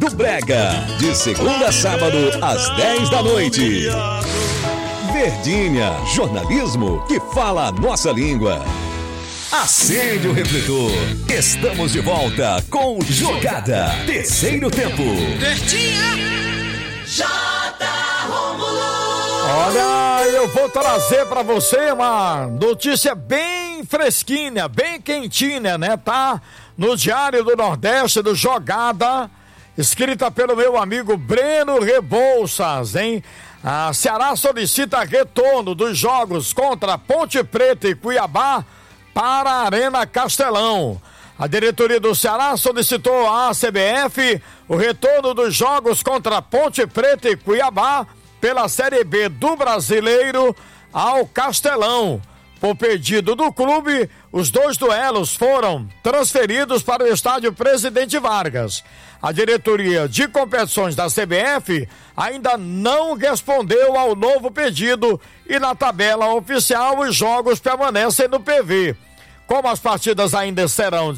do Brega, de segunda a sábado, às 10 da noite. Verdinha, jornalismo que fala a nossa língua. Acende o refletor. Estamos de volta com Jogada. Terceiro tempo. Verdinha. J. Rômulo. Olha, eu vou trazer pra você uma notícia bem fresquinha, bem quentinha, né? Tá no Diário do Nordeste do Jogada, escrita pelo meu amigo Breno Rebouças, hein? A Ceará solicita retorno dos jogos contra Ponte Preta e Cuiabá para a Arena Castelão. A diretoria do Ceará solicitou à CBF o retorno dos jogos contra Ponte Preta e Cuiabá pela Série B do Brasileiro ao Castelão. Por pedido do clube, os dois duelos foram transferidos para o estádio Presidente Vargas. A diretoria de competições da CBF ainda não respondeu ao novo pedido e na tabela oficial os jogos permanecem no PV. Como as partidas ainda serão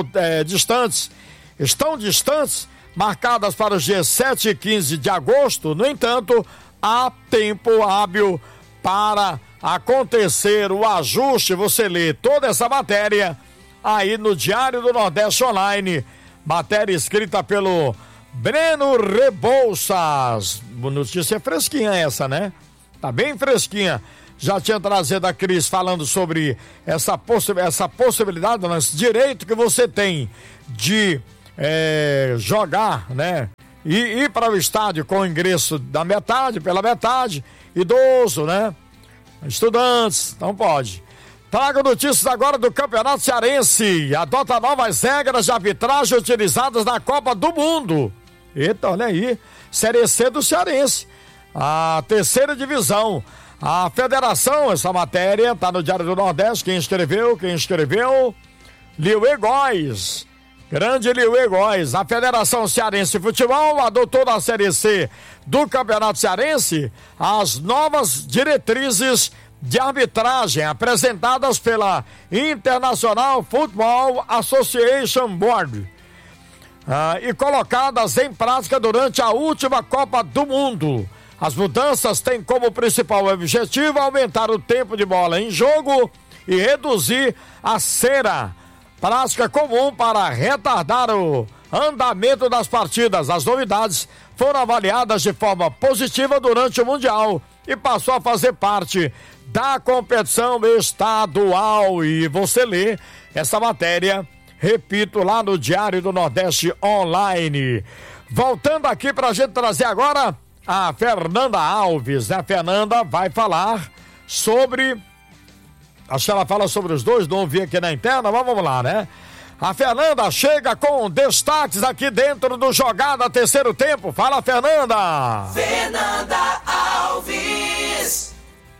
distantes, marcadas para os dias 7 e 15 de agosto, no entanto, há tempo hábil para acontecer o ajuste. Você lê toda essa matéria aí no Diário do Nordeste Online, matéria escrita pelo Breno Rebouças. Notícia fresquinha essa, né? Tá bem fresquinha. Já tinha trazido a Cris falando sobre essa possibilidade, esse direito que você tem de jogar, né? E ir para o estádio com o ingresso pela metade, idoso, né? Estudantes, não pode. Trago notícias agora do Campeonato Cearense. Adota novas regras de arbitragem utilizadas na Copa do Mundo. Eita, olha aí. Série C do Cearense. A terceira divisão. A federação, essa matéria tá no Diário do Nordeste. Quem escreveu? Liuê Góes. Grande Liuê Góes. A Federação Cearense de Futebol adotou na Série C do Campeonato Cearense as novas diretrizes de arbitragem apresentadas pela International Football Association Board e colocadas em prática durante a última Copa do Mundo. As mudanças têm como principal objetivo aumentar o tempo de bola em jogo e reduzir a cera, prática comum para retardar o andamento das partidas. As novidades foram avaliadas de forma positiva durante o Mundial e passou a fazer parte da competição estadual. E você lê essa matéria, repito, lá no Diário do Nordeste Online. Voltando aqui pra gente trazer agora a Fernanda Alves, né? A Fernanda vai falar sobre... Acho que ela fala sobre os dois, não vi aqui na interna, mas vamos lá, né? A Fernanda chega com destaques aqui dentro do Jogada Terceiro Tempo. Fala, Fernanda! Fernanda Alves!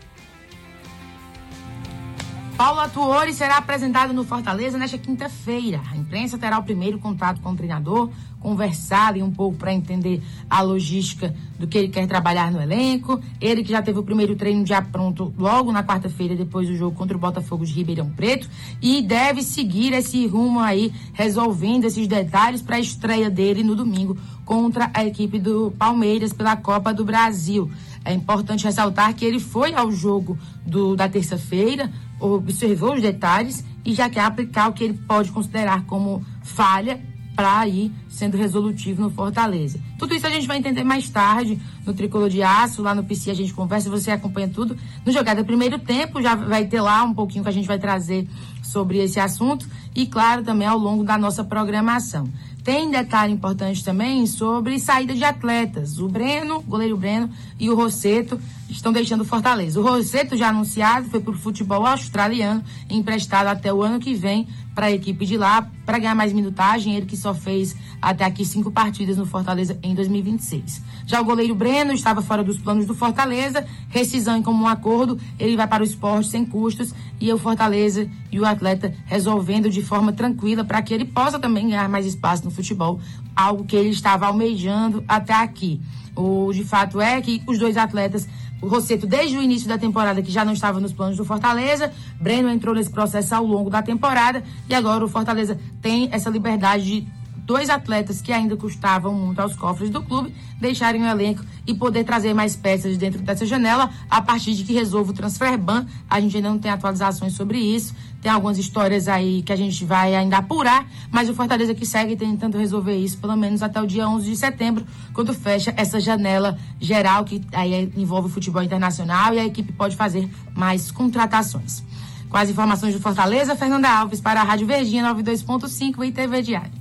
Paulo Atuori será apresentado no Fortaleza nesta quinta-feira. A imprensa terá o primeiro contato com o treinador, conversar ali um pouco para entender a logística do que ele quer trabalhar no elenco. Ele que já teve o primeiro treino já pronto logo na quarta-feira, depois do jogo contra o Botafogo de Ribeirão Preto, e deve seguir esse rumo aí, resolvendo esses detalhes para a estreia dele no domingo contra a equipe do Palmeiras pela Copa do Brasil. É importante ressaltar que ele foi ao jogo da terça-feira, observou os detalhes e já quer aplicar o que ele pode considerar como falha para ir sendo resolutivo no Fortaleza. Tudo isso a gente vai entender mais tarde no Tricolor de Aço, lá no PC a gente conversa, você acompanha tudo. No Jogada Primeiro Tempo já vai ter lá um pouquinho que a gente vai trazer sobre esse assunto e, claro, também ao longo da nossa programação. Tem detalhe importante também sobre saída de atletas. O goleiro Breno e o Rossetto estão deixando o Fortaleza. O Rossetto, já anunciado, foi para o futebol australiano, emprestado até o ano que vem para a equipe de lá, para ganhar mais minutagem. Ele que só fez até aqui 5 partidas no Fortaleza em 2026. Já o goleiro Breno estava fora dos planos do Fortaleza, rescisão em comum acordo, ele vai para o Sport sem custos e o Fortaleza e o atleta resolvendo de forma tranquila para que ele possa também ganhar mais espaço no futebol, algo que ele estava almejando até aqui. De fato é que os dois atletas, o Rossetto desde o início da temporada que já não estava nos planos do Fortaleza, Breno entrou nesse processo ao longo da temporada e agora o Fortaleza tem essa liberdade de 2 atletas que ainda custavam muito aos cofres do clube deixarem o elenco e poder trazer mais peças dentro dessa janela a partir de que resolva o transfer ban. A gente ainda não tem atualizações sobre isso, tem algumas histórias aí que a gente vai ainda apurar, mas o Fortaleza que segue tentando resolver isso pelo menos até o dia 11 de setembro, quando fecha essa janela geral que aí envolve o futebol internacional e a equipe pode fazer mais contratações. Com as informações do Fortaleza, Fernanda Alves para a Rádio Verdinha 92.5 e TV Diário.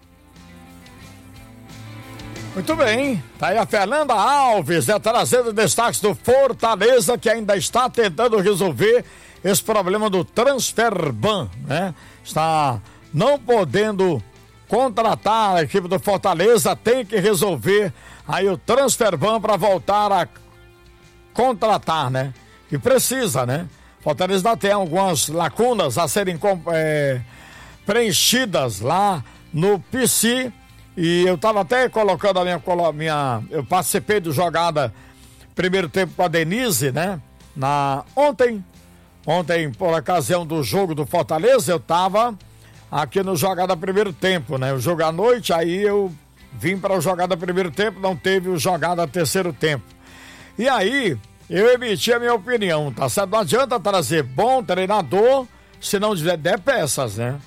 Muito bem, tá aí a Fernanda Alves, trazendo destaques do Fortaleza, que ainda está tentando resolver esse problema do transfer ban, né? Está não podendo contratar a equipe do Fortaleza, tem que resolver aí o transfer ban para voltar a contratar, né? E precisa, né? Fortaleza ainda tem algumas lacunas a serem preenchidas lá no PC. E eu estava até colocando eu participei do jogada primeiro tempo com a Denise, né? Ontem, por ocasião do jogo do Fortaleza, eu estava aqui no jogada primeiro tempo, né? O jogo à noite, aí eu vim para o jogada primeiro tempo, não teve o jogada terceiro tempo. E aí, eu emiti a minha opinião, tá certo? Não adianta trazer bom treinador se não der peças, né?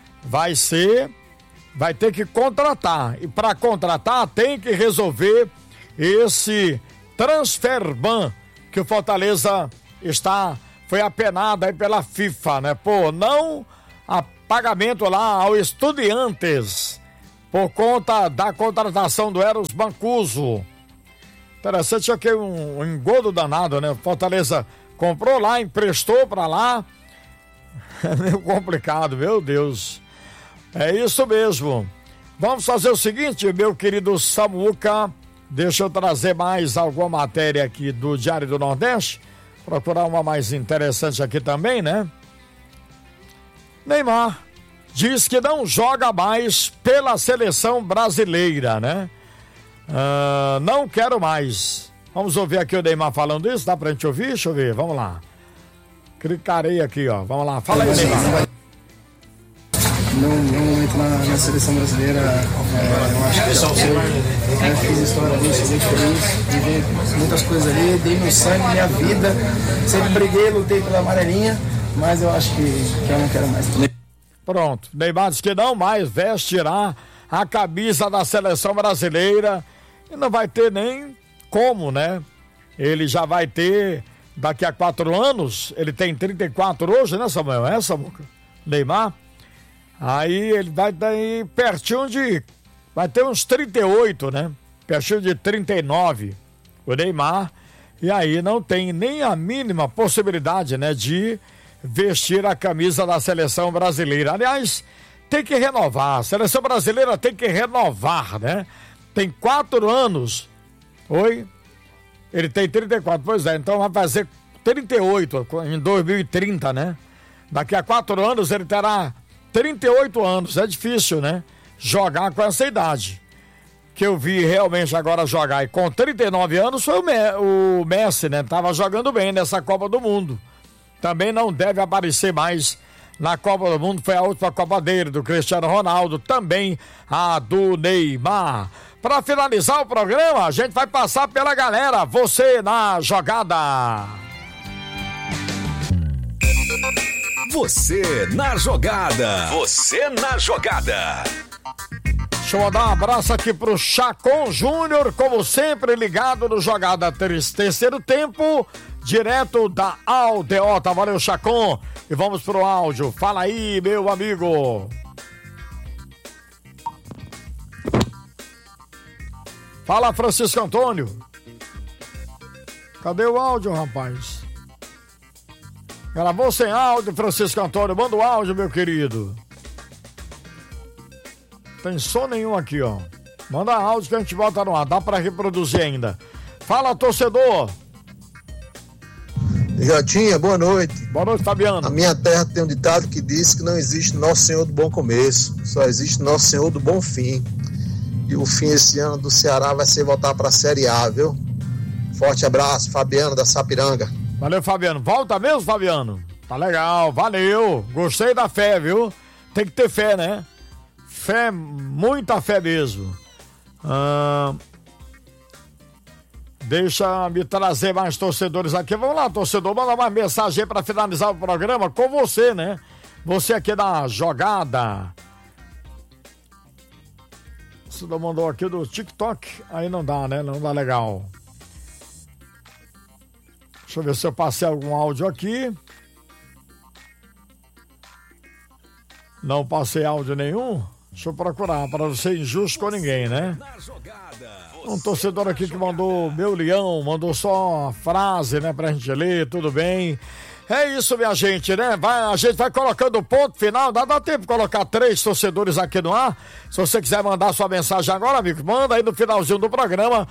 Vai ter que contratar, e para contratar tem que resolver esse transfer ban que o Fortaleza foi apenado aí pela FIFA, né? Por não pagamento lá ao Estudiantes por conta da contratação do Eros Mancuso. Interessante, aqui um engodo danado, né? Fortaleza comprou lá, emprestou para lá. É meio complicado, meu Deus. É isso mesmo. Vamos fazer o seguinte, meu querido Samuca, deixa eu trazer mais alguma matéria aqui do Diário do Nordeste, procurar uma mais interessante aqui também, né? Neymar diz que não joga mais pela seleção brasileira, né? Não quero mais. Vamos ouvir aqui o Neymar falando isso, dá pra gente ouvir? Deixa eu ver, vamos lá. Clicarei aqui, ó, vamos lá, fala aí, Neymar. Não entro na seleção brasileira, eu acho que é só fiz história ali, sou muito feliz, vivi muitas coisas ali, dei meu sangue, minha vida, sempre briguei, lutei pela amarelinha, mas eu acho que eu não quero mais. Pronto, Neymar diz que não mais vestirá a camisa da seleção brasileira e não vai ter nem como, né? Ele já vai ter daqui a 4 anos, ele tem 34 hoje, né, Samuel? É, Samuca? Neymar? Aí ele vai daí pertinho vai ter uns 38, né? Pertinho de 39, o Neymar. E aí não tem nem a mínima possibilidade, né? De vestir a camisa da seleção brasileira. Aliás, tem que renovar. A seleção brasileira tem que renovar, né? Tem 4 anos. Oi? Ele tem 34, pois é. Então vai fazer 38 em 2030, né? Daqui a 4 anos ele terá 38 anos, é difícil, né? Jogar com essa idade. Que eu vi realmente agora jogar. E com 39 anos foi o Messi, né? Tava jogando bem nessa Copa do Mundo. Também não deve aparecer mais na Copa do Mundo. Foi a última Copa dele, do Cristiano Ronaldo. Também a do Neymar. Para finalizar o programa, a gente vai passar pela galera. Você na jogada. Você na jogada. Você na jogada. Deixa eu mandar um abraço aqui pro Chacon Júnior, como sempre, ligado no Jogada Terceiro Tempo, direto da Aldeota. Valeu, Chacon. E vamos pro áudio. Fala aí, meu amigo. Fala, Francisco Antônio. Cadê o áudio, rapaz? Gravou sem áudio, Francisco Antônio. Manda o áudio, meu querido. Tem som nenhum aqui, ó. Manda áudio que a gente bota no ar. Dá pra reproduzir ainda. Fala, torcedor. Jotinha, boa noite. Boa noite, Fabiano. Na minha terra tem um ditado que diz que não existe Nosso Senhor do Bom Começo. Só existe Nosso Senhor do Bom Fim. E o fim esse ano do Ceará vai ser voltar pra Série A, viu? Forte abraço, Fabiano da Sapiranga. Valeu, Fabiano. Volta mesmo, Fabiano? Tá legal, valeu. Gostei da fé, viu? Tem que ter fé, né? fé, muita fé mesmo. Deixa me trazer mais torcedores aqui. Vamos lá, torcedor, manda mais mensagem para finalizar o programa com você, né? Você aqui da jogada. Você não mandou aqui do TikTok? Aí não dá, né? Não dá legal. Deixa eu ver se eu passei algum áudio aqui. Não passei áudio nenhum? Deixa eu procurar, para não ser injusto com ninguém, né? Um torcedor aqui que mandou meu leão, mandou só a frase, né, pra gente ler, tudo bem. É isso, minha gente, né? A gente vai colocando o ponto final. Dá tempo de colocar 3 torcedores aqui no ar. Se você quiser mandar sua mensagem agora, amigo, manda aí no finalzinho do programa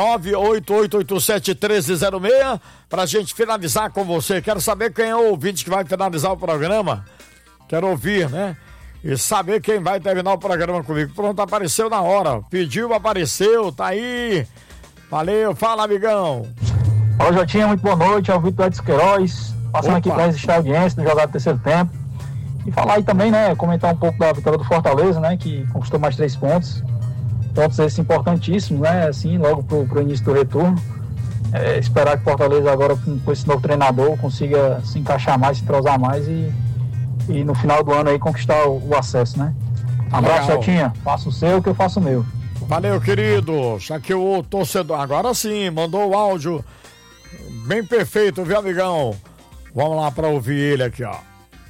988871306 pra gente finalizar com você. Quero saber quem é o ouvinte que vai finalizar o programa. Quero ouvir, né? E saber quem vai terminar o programa comigo. Pronto, apareceu na hora. Pediu, apareceu, tá aí. Valeu, fala, amigão. Olá, Jotinha, muito boa noite. É o Vitor Edson Queiroz. Passando aqui para registrar a audiência do Jogada do Terceiro Tempo. E falar aí também, né? Comentar um pouco da vitória do Fortaleza, né? Que conquistou mais 3 pontos. Pontos esses importantíssimos, né? Assim, logo pro início do retorno. Esperar que o Fortaleza agora, com esse novo treinador, consiga se encaixar mais, se entrosar mais e no final do ano aí conquistar o acesso, né? Um abraço, Jotinha. Faça o seu que eu faço o meu. Valeu, querido. Já que o torcedor, agora sim, mandou o áudio bem perfeito, viu, amigão? Vamos lá para ouvir ele aqui, ó.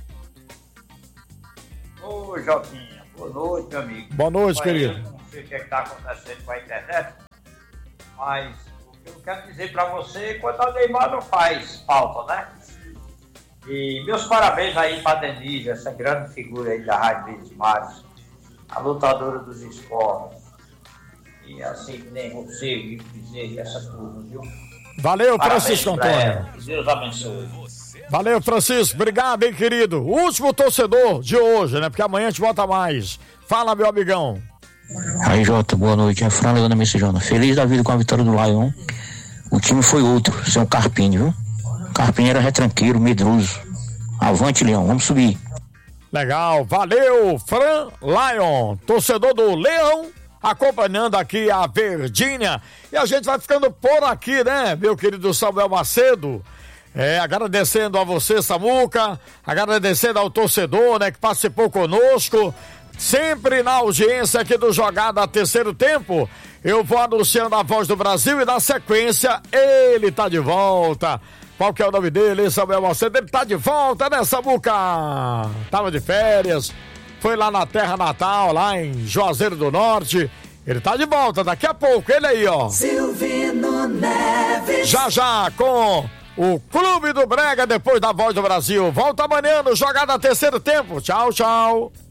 Ô, Jotinha, boa noite, meu amigo. Boa noite, querido. Eu não sei o que está acontecendo com a internet, mas o que eu quero dizer para você é quando a Neymar não faz falta, né? E meus parabéns aí para a Denise, essa grande figura aí da Rádio Verdes Mares, a lutadora dos esportes. E assim que nem você dizer essa turma, viu? Valeu, Parabéns, Francisco Antônio. Deus abençoe. Valeu, Francisco. Obrigado, hein, querido. O último torcedor de hoje, né? Porque amanhã a gente volta mais. Fala, meu amigão. Aí, Jota, boa noite. É Fran Leandro Messejana. Feliz da vida com a vitória do Lion. O time foi outro, sem o Carpini, viu? O Carpini era retranqueiro, medroso. Avante, Leão, vamos subir. Legal, valeu, Fran Lion, torcedor do Leão, acompanhando aqui a Verdinha. E a gente vai ficando por aqui, né, meu querido Samuel Macedo? Agradecendo a você, Samuca, agradecendo ao torcedor, né, que participou conosco, sempre na audiência aqui do Jogada Terceiro Tempo. Eu vou anunciando a Voz do Brasil e na sequência ele tá de volta. Qual que é o nome dele, Samuel Macedo? Ele tá de volta, né, Samuca? Tava de férias, foi lá na terra natal, lá em Juazeiro do Norte. Ele tá de volta daqui a pouco, ele aí, ó. Silvino Neves. Já com o Clube do Brega, depois da Voz do Brasil. Volta amanhã no Jogada Terceiro Tempo. Tchau, tchau.